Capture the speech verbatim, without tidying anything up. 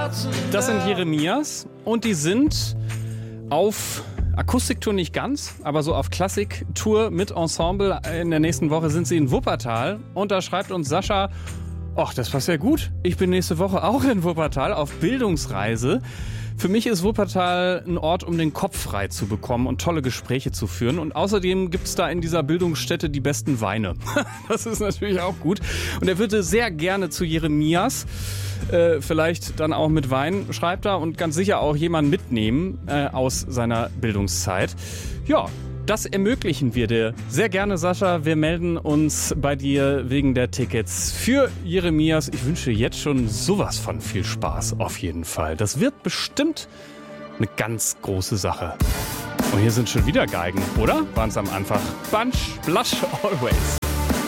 Das sind Jeremias und die sind auf Akustiktour nicht ganz, aber so auf Klassiktour mit Ensemble. In der nächsten Woche sind sie in Wuppertal und da schreibt uns Sascha: Ach, das passt ja gut. Ich bin nächste Woche auch in Wuppertal auf Bildungsreise. Für mich ist Wuppertal ein Ort, um den Kopf frei zu bekommen und tolle Gespräche zu führen. Und außerdem gibt es da in dieser Bildungsstätte die besten Weine. Das ist natürlich auch gut. Und er würde sehr gerne zu Jeremias, äh, vielleicht dann auch mit Wein, schreibt er, und ganz sicher auch jemanden mitnehmen äh, aus seiner Bildungszeit. Ja, das ermöglichen wir dir sehr gerne, Sascha. Wir melden uns bei dir wegen der Tickets für Jeremias. Ich wünsche jetzt schon sowas von viel Spaß auf jeden Fall. Das wird bestimmt eine ganz große Sache. Und hier sind schon wieder Geigen, oder? Waren es am Anfang. Bunch, Blush, Always.